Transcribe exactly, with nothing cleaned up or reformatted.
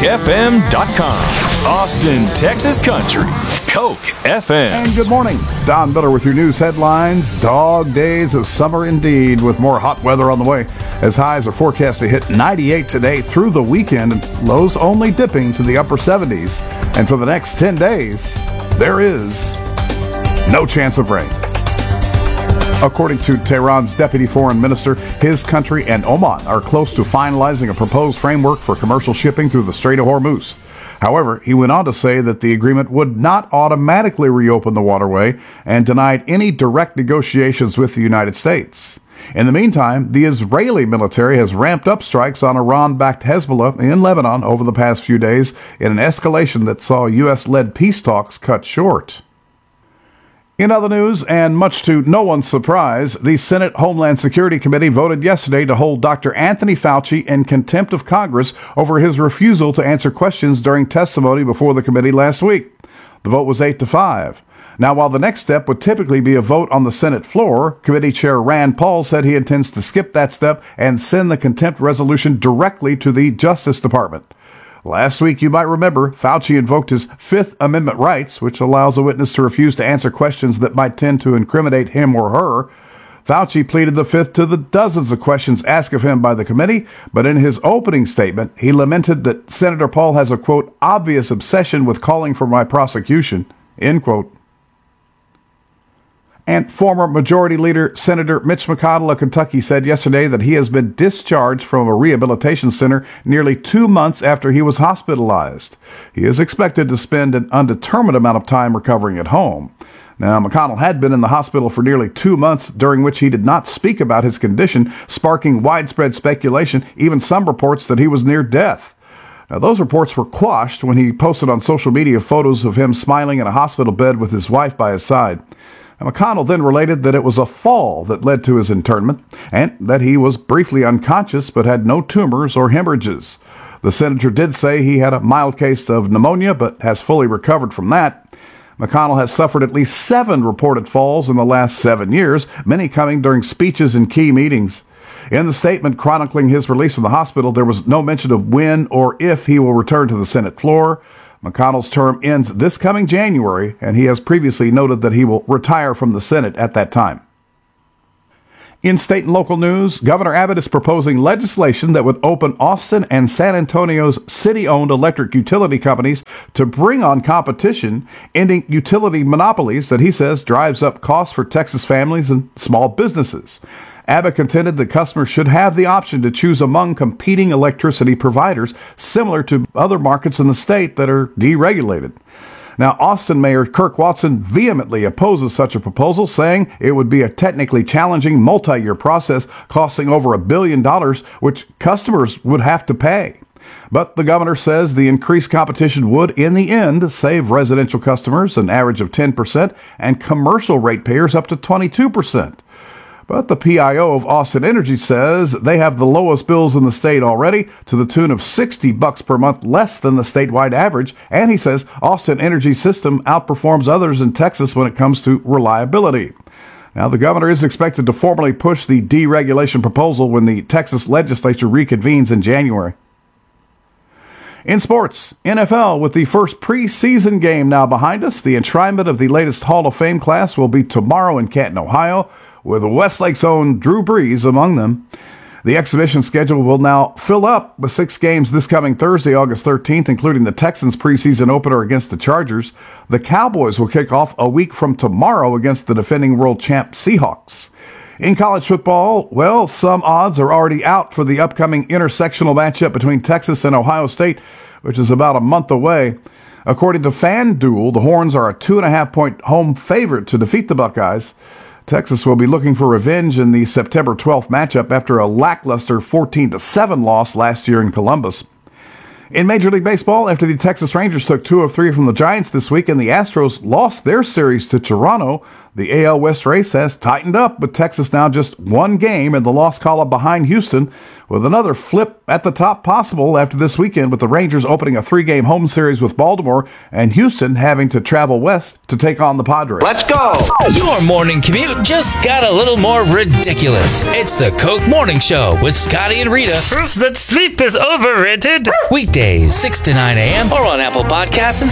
F M dot com. Austin, Texas Country. Coke F M. And good morning. Don Miller with your news headlines. Dog days of summer indeed, with more hot weather on the way, as highs are forecast to hit ninety-eight today through the weekend, and lows only dipping to the upper seventies. And for the next ten days, there is no chance of rain. According to Tehran's deputy foreign minister, his country and Oman are close to finalizing a proposed framework for commercial shipping through the Strait of Hormuz. However, he went on to say that the agreement would not automatically reopen the waterway and denied any direct negotiations with the United States. In the meantime, the Israeli military has ramped up strikes on Iran-backed Hezbollah in Lebanon over the past few days in an escalation that saw U S-led peace talks cut short. In other news, and much to no one's surprise, the Senate Homeland Security Committee voted yesterday to hold Doctor Anthony Fauci in contempt of Congress over his refusal to answer questions during testimony before the committee last week. The vote was eight to five. Now, while the next step would typically be a vote on the Senate floor, Committee Chair Rand Paul said he intends to skip that step and send the contempt resolution directly to the Justice Department. Last week, you might remember, Fauci invoked his Fifth Amendment rights, which allows a witness to refuse to answer questions that might tend to incriminate him or her. Fauci pleaded the Fifth to the dozens of questions asked of him by the committee, but in his opening statement, he lamented that Senator Paul has a, quote, obvious obsession with calling for my prosecution, end quote. And former Majority Leader Senator Mitch McConnell of Kentucky said yesterday that he has been discharged from a rehabilitation center nearly two months after he was hospitalized. He is expected to spend an undetermined amount of time recovering at home. Now, McConnell had been in the hospital for nearly two months, during which he did not speak about his condition, sparking widespread speculation, even some reports that he was near death. Now, those reports were quashed when he posted on social media photos of him smiling in a hospital bed with his wife by his side. McConnell then related that it was a fall that led to his internment and that he was briefly unconscious but had no tumors or hemorrhages. The senator did say he had a mild case of pneumonia but has fully recovered from that. McConnell has suffered at least seven reported falls in the last seven years, many coming during speeches and key meetings. In the statement chronicling his release from the hospital, there was no mention of when or if he will return to the Senate floor. McConnell's term ends this coming January, and he has previously noted that he will retire from the Senate at that time. In state and local news, Governor Abbott is proposing legislation that would open Austin and San Antonio's city-owned electric utility companies to bring on competition, ending utility monopolies that he says drives up costs for Texas families and small businesses. Abbott contended that customers should have the option to choose among competing electricity providers, similar to other markets in the state that are deregulated. Now, Austin Mayor Kirk Watson vehemently opposes such a proposal, saying it would be a technically challenging multi-year process costing over a billion dollars, which customers would have to pay. But the governor says the increased competition would, in the end, save residential customers an average of ten percent and commercial ratepayers up to twenty-two percent. But the P I O of Austin Energy says they have the lowest bills in the state already, to the tune of sixty bucks per month less than the statewide average. And he says Austin Energy's system outperforms others in Texas when it comes to reliability. Now, the governor is expected to formally push the deregulation proposal when the Texas legislature reconvenes in January. In sports, N F L, with the first preseason game now behind us, the enshrinement of the latest Hall of Fame class will be tomorrow in Canton, Ohio, with Westlake's own Drew Brees among them. The exhibition schedule will now fill up with six games this coming Thursday, August thirteenth, including the Texans' preseason opener against the Chargers. The Cowboys will kick off a week from tomorrow against the defending world champ Seahawks. In college football, well, some odds are already out for the upcoming intersectional matchup between Texas and Ohio State, which is about a month away. According to FanDuel, the Horns are a two and a half point home favorite to defeat the Buckeyes. Texas will be looking for revenge in the September twelfth matchup after a lackluster fourteen to seven loss last year in Columbus. In Major League Baseball, after the Texas Rangers took two of three from the Giants this week and the Astros lost their series to Toronto, The A L West race has tightened up, with Texas now just one game in the loss column behind Houston, with another flip at the top possible after this weekend, with the Rangers opening a three-game home series with Baltimore and Houston having to travel west to take on the Padres. Let's go! Your morning commute just got a little more ridiculous. It's the Coke Morning Show with Scotty and Rita. Proof that sleep is overrated. Weekdays, six to nine a.m. or on Apple Podcasts and